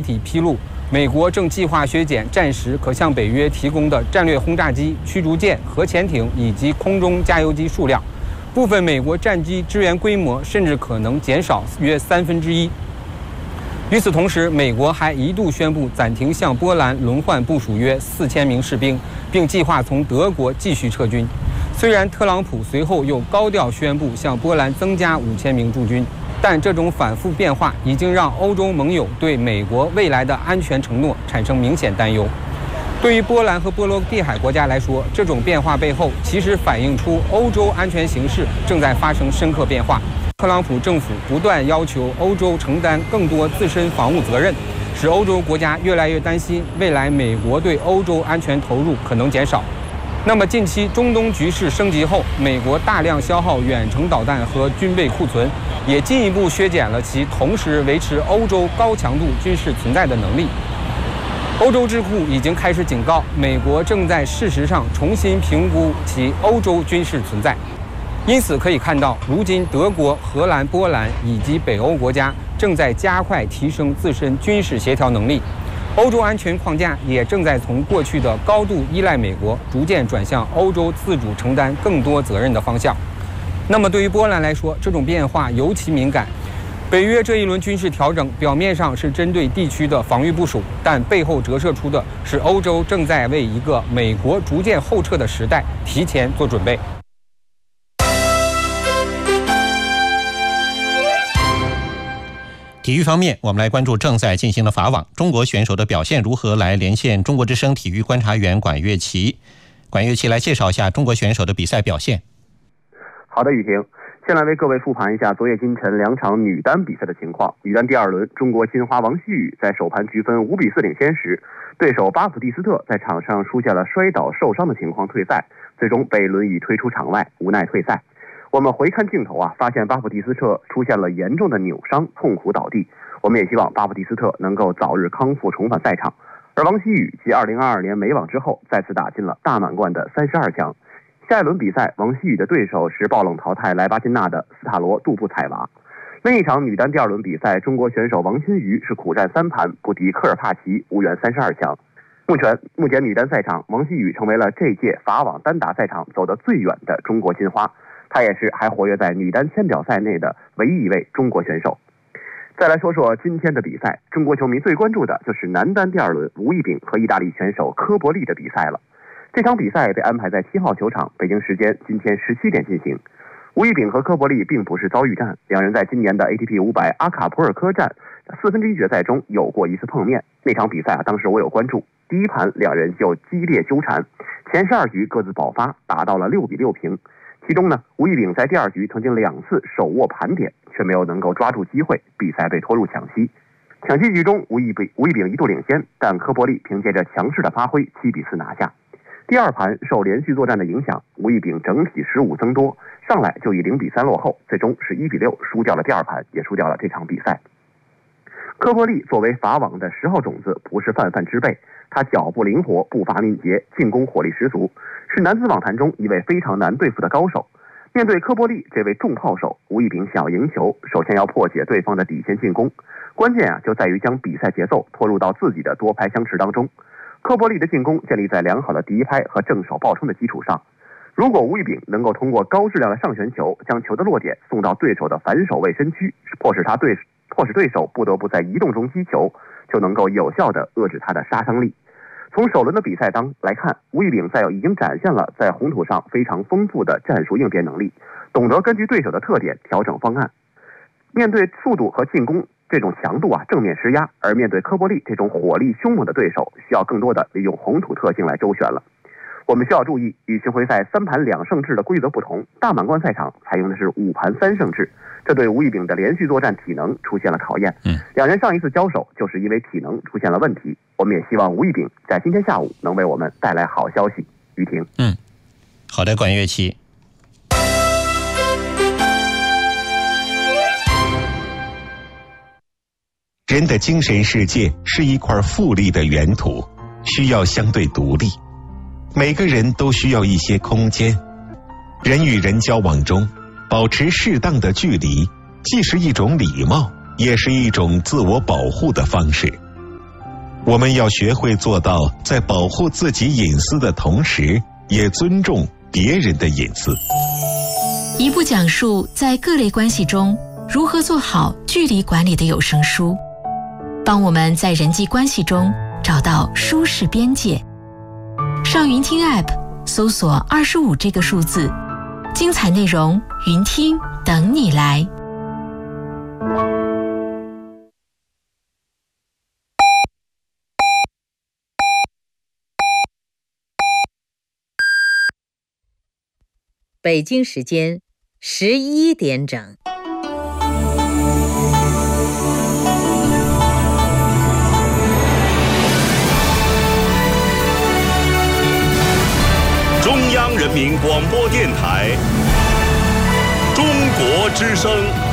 体披露，美国正计划削减暂时可向北约提供的战略轰炸机、驱逐舰、核潜艇以及空中加油机数量，部分美国战机支援规模甚至可能减少约1/3。与此同时，美国还一度宣布暂停向波兰轮换部署约4000名士兵，并计划从德国继续撤军。虽然特朗普随后又高调宣布向波兰增加5000名驻军，但这种反复变化已经让欧洲盟友对美国未来的安全承诺产生明显担忧。对于波兰和波罗的海国家来说，这种变化背后其实反映出欧洲安全形势正在发生深刻变化。特朗普政府不断要求欧洲承担更多自身防务责任，使欧洲国家越来越担心未来美国对欧洲安全投入可能减少。那么近期中东局势升级后，美国大量消耗远程导弹和军备库存，也进一步削减了其同时维持欧洲高强度军事存在的能力。欧洲智库已经开始警告，美国正在事实上重新评估其欧洲军事存在。因此可以看到，如今德国、荷兰、波兰以及北欧国家正在加快提升自身军事协调能力。欧洲安全框架也正在从过去的高度依赖美国，逐渐转向欧洲自主承担更多责任的方向。那么对于波兰来说，这种变化尤其敏感。北约这一轮军事调整表面上是针对地区的防御部署，但背后折射出的是欧洲正在为一个美国逐渐后撤的时代提前做准备。 体育方面，我们来关注正在进行的法网，中国选手的表现如何？来连线中国之声体育观察员管乐琪。管乐琪来介绍一下中国选手的比赛表现。 好的，雨婷，先来为各位复盘一下昨夜今晨2场女单比赛的情况。女单第2轮，中国金花王希雨在首盘局分5比4领先时，对手巴普蒂斯特在场上出现了摔倒受伤的情况退赛，最终被轮椅推出场外，无奈退赛。我们回看镜头发现巴普蒂斯特出现了严重的扭伤，痛苦倒地。我们也希望巴普蒂斯特能够早日康复，重返赛场。而王希雨继2022年美网之后，再次打进了大满贯的32强。下一轮比赛，王希雨的对手是爆冷淘汰莱巴金纳的斯塔罗杜布采娃。另一场女单第2轮比赛，中国选手王欣瑜是苦战3盘不敌科尔帕奇，无缘32强。目前女单赛场，王希雨成为了这届法网单打赛场走得最远的中国金花。她也是还活跃在女单签表赛内的唯一一位中国选手。再来说说今天的比赛，中国球迷最关注的就是男单第2轮吴亦丙和意大利选手科伯利的比赛了。这场比赛被安排在7号球场，北京时间今天17点进行。吴亦丙和科伯利并不是遭遇战，两人在今年的 ATP 500阿卡普尔科站1/4决赛中有过一次碰面。那场比赛当时我有关注，第一盘两人就激烈纠缠，前12局各自爆发，打到了6比6平。其中呢，吴亦丙在第2局曾经2次手握盘点，却没有能够抓住机会，比赛被拖入抢七。抢七局中，吴亦丙一度领先，但科伯利凭借着强势的发挥7比4拿下。第2盘受连续作战的影响，吴亦丙整体失误增多，上来就以0比3落后，最终是1比6输掉了第2盘，也输掉了这场比赛。科伯利作为法网的10号种子，不是泛泛之辈，他脚步灵活，步伐敏捷，进攻火力十足，是男子网坛中一位非常难对付的高手。面对科伯利这位重炮手，吴亦丙想要赢球，首先要破解对方的底线进攻，关键就在于将比赛节奏拖入到自己的多拍相持当中。科伯利的进攻建立在良好的第一拍和正手爆冲的基础上，如果吴亦丙能够通过高质量的上旋球将球的落点送到对手的反手位身躯，迫使对手不得不在移动中击球，就能够有效地遏制他的杀伤力。从首轮的比赛当来看，吴亦丙已经展现了在红土上非常丰富的战术应变能力，懂得根据对手的特点调整方案。面对速度和进攻这种强度正面施压，而面对科伯利这种火力凶猛的对手，需要更多的利用红土特性来周旋了。我们需要注意，与巡回赛3盘2胜制的规则不同，大满贯赛场采用的是5盘3胜制，这对吴亦丙的连续作战体能出现了考验。两人上一次交手就是因为体能出现了问题。我们也希望吴亦丙在今天下午能为我们带来好消息。于婷， 好的，管乐器。 人的精神世界是一块富丽的原土，需要相对独立。每个人都需要一些空间。人与人交往中，保持适当的距离，既是一种礼貌，也是一种自我保护的方式。 我们要学会做到在保护自己隐私的同时，也尊重别人的隐私。 一部讲述在各类关系中如何做好距离管理的有声书，帮我们在人际关系中找到舒适边界。上云听 App 搜索25这个数字，精彩内容云听等你来。 北京时间11点整。 中央人民广播电台，中国之声。